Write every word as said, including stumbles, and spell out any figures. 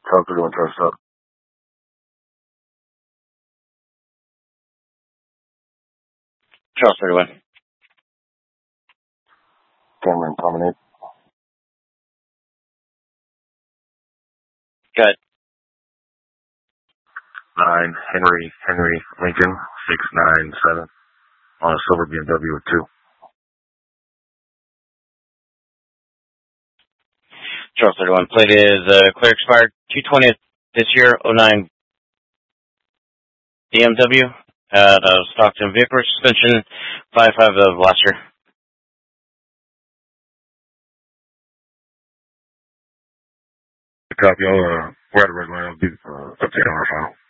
Charles thirty-one, Charles up. Charles thirty-one. Cameron, promenade. Good. Nine, Henry, Henry, Lincoln, six nine seven, on a silver B M W with two. Charles thirty-one. Plate is uh, clear expired two twentieth this year, oh nine B M W at uh, Stockton Vapor suspension, five five of last year. Copy, I'll, uh, we're at a red line, I'll do, uh, update on our file.